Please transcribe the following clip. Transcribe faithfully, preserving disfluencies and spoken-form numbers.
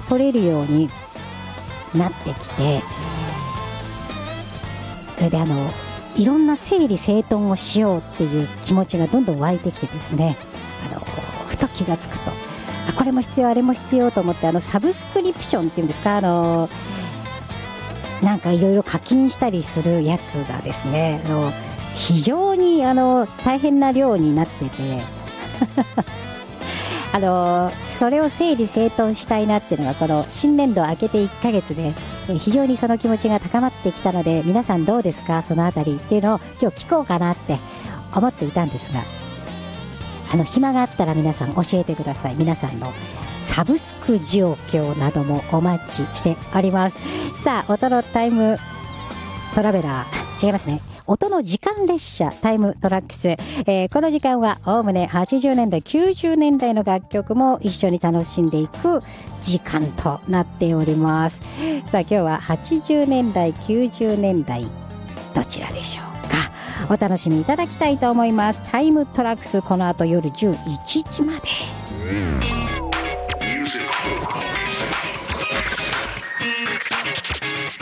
取れるようになってきて、それであのいろんな整理整頓をしようっていう気持ちがどんどん湧いてきてですね、あのふと気がつくと、あこれも必要あれも必要と思って、あのサブスクリプションっていうんですか、あのなんかいろいろ課金したりするやつがですね、あの非常にあの大変な量になっててあのそれを整理整頓したいなっていうのが、この新年度明けていっかげつで非常にその気持ちが高まってきたので、皆さんどうですか、そのあたりっていうのを今日聞こうかなって思っていたんですが、あの暇があったら皆さん教えてください。皆さんのサブスク状況などもお待ちしております。さあ、音のタイムトラベラー、違いますね、音の時間列車タイムトラックス、えー、この時間はおおむねはちじゅうねんだいきゅうじゅうねんだいの楽曲も一緒に楽しんでいく時間となっております。さあ、今日ははちじゅうねんだいきゅうじゅうねんだいどちらでしょうか。お楽しみいただきたいと思います。タイムトラックス、この後夜じゅういちじまで。